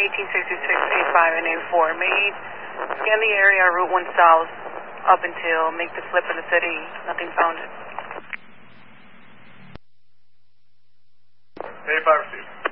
1866, 85, and 84. Made, scan the area, Route 1 South, up until make the flip in the city. Nothing found. 85 received.